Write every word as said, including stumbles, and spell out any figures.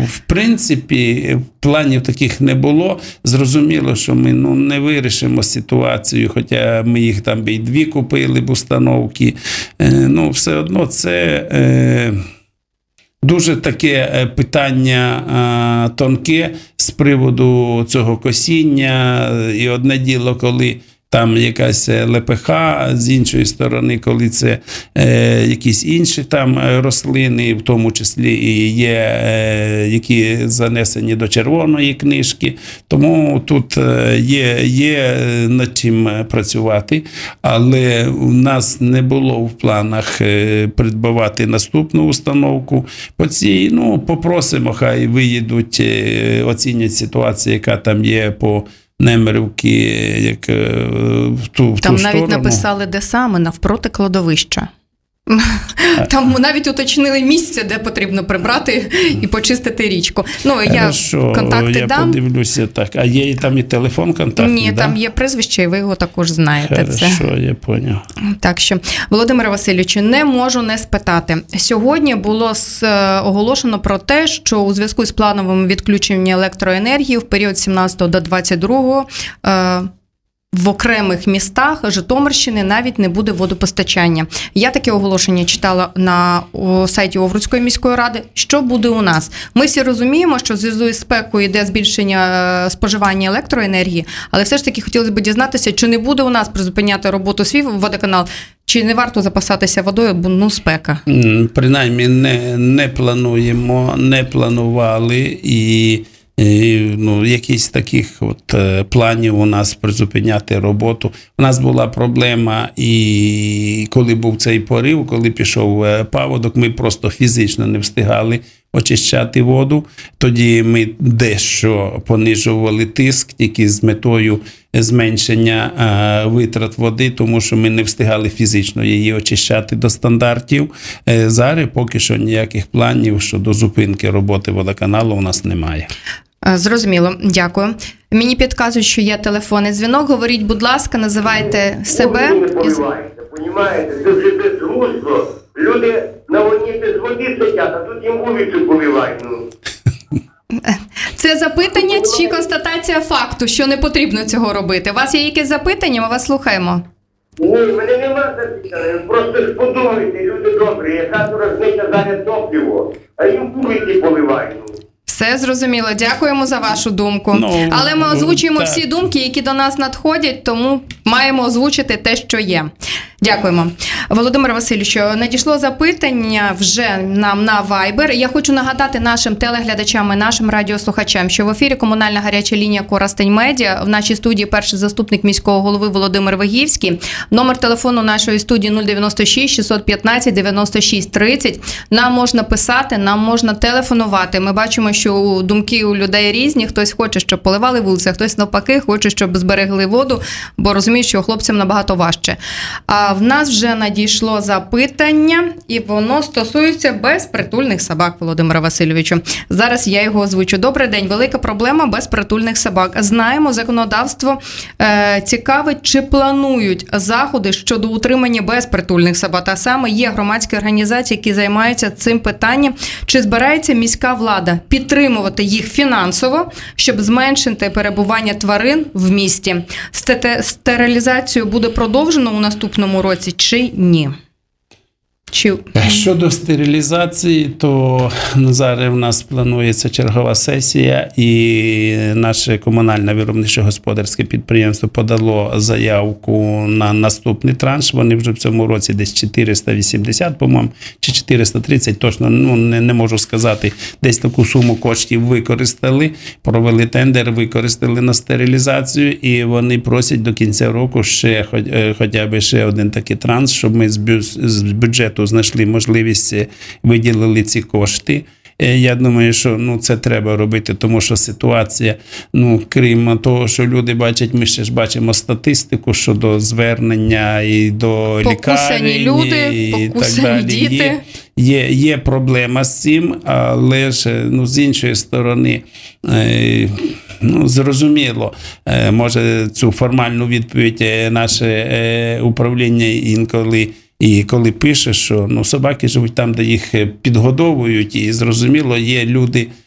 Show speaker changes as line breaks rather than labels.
в принципі, планів таких не було. Зрозуміло, що ми ну, не вирішимо ситуацію, хоча ми їх там і дві купили б установки. Ну, все одно це е, дуже таке питання е, тонке з приводу цього косіння. І одне діло, коли там якась ЛПХ, з іншої сторони, коли це е, якісь інші там рослини, в тому числі і є, е, які занесені до червоної книжки. Тому тут є, є над чим працювати, але у нас не було в планах придбавати наступну установку. По цій, ну, попросимо, хай виїдуть, оцінять ситуацію, яка там є по Немирівки, як в ту, в
там
ту
навіть
сторону.
Написали, де саме, навпроти кладовища. Там навіть уточнили місце, де потрібно прибрати і почистити річку. Ну, я
Хорошо,
контакти
я
дам.
подивлюся, так. А є там і телефон контактний,
Ні,
да?
там є прізвище, і ви його також знаєте.
Хорошо,
це.
я поняв.
Так що, Володимире Васильовичу, не можу не спитати. Сьогодні було оголошено про те, що у зв'язку з плановим відключенням електроенергії в період з сімнадцятого до двадцять другого е- в окремих містах Житомирщини навіть не буде водопостачання. Я таке оголошення читала на сайті Овруцької міської ради. Що буде у нас? Ми всі розуміємо, що в зв'язку із спекою йде збільшення споживання електроенергії, але все ж таки хотілося б дізнатися, чи не буде у нас призупиняти роботу свій водоканал, чи не варто запасатися водою, бо ну спека?
Принаймні не, не плануємо, не планували і І, ну, якісь таких от планів у нас призупиняти роботу. У нас була проблема, і коли був цей порив, коли пішов паводок, ми просто фізично не встигали очищати воду. Тоді ми дещо понижували тиск, тільки з метою зменшення а, витрат води, тому що ми не встигали фізично її очищати до стандартів. Е, зараз поки що ніяких планів щодо зупинки роботи водоканалу у нас немає.
Зрозуміло, дякую. Мені підказують, що є телефонний дзвінок. Говоріть, будь ласка, називайте себе.
Ви не поливаєте, понімаєте? Це вже безглуздо. Люди на війні без води сидять, а тут їм вулицю поливають. Ну.
Це запитання чи констатація факту, що не потрібно цього робити? У вас є якесь запитання? Ми вас слухаємо.
Ні, в мене нема запитання. Просто ж подумайте, люди добрі, яка тут розмita зараз топливо, а їм вулиці поливають.
Все зрозуміло. Дякуємо за вашу думку.
Ну,
Але ми озвучуємо
так.
всі думки, які до нас надходять, тому маємо озвучити те, що є. Дякуємо. Володимир Васильович, надійшло запитання вже нам на Viber. Я хочу нагадати нашим телеглядачам і нашим радіослухачам, що в ефірі комунальна гаряча лінія Коростень Медіа. В нашій студії перший заступник міського голови Володимир Вигівський. Номер телефону нашої студії нуль дев'яносто шість шістсот п'ятнадцять дев'яносто шість тридцять. Нам можна писати, нам можна телефонувати. Ми бачимо, що думки у людей різні. Хтось хоче, щоб поливали вулиці, а хтось навпаки хоче, щоб зберегли воду, бо розуміє, що хлопцям набагато важче. А в нас вже надійшло запитання, і воно стосується безпритульних собак, Володимира Васильовичу. Зараз я його озвучу. Добрий день. Велика проблема безпритульних собак. Знаємо, законодавство е, цікавить, чи планують заходи щодо утримання безпритульних собак. А саме є громадські організації, які займаються цим питанням. Чи збирається міська влада підтримувати їх фінансово, щоб зменшити перебування тварин в місті? Стерилізацію буде продовжено у наступному році чи ні? Чи...
Щодо стерилізації, то зараз в нас планується чергова сесія, і наше комунальне виробничо-господарське підприємство подало заявку на наступний транш. Вони вже в цьому році десь чотириста вісімдесят, по-моєму, чи чотириста тридцять, точно ну, не, не можу сказати, десь таку суму коштів використали, провели тендер, використали на стерилізацію, і вони просять до кінця року ще хоч, хоча б ще один такий транш, щоб ми з, бю, з бюджету знайшли можливість, виділили ці кошти. Я думаю, що ну, це треба робити, тому що ситуація, ну, крім того, що люди бачать, ми ще ж бачимо статистику щодо звернення і до
покусані
лікарень,
люди,
і
покусані
так далі.
діти.
Є, є, є проблема з цим, але ж ну, з іншої сторони, е, ну, зрозуміло, е, може цю формальну відповідь наше е, управління інколи І коли пише, що ну, собаки живуть там, де їх підгодовують, і зрозуміло, є люди,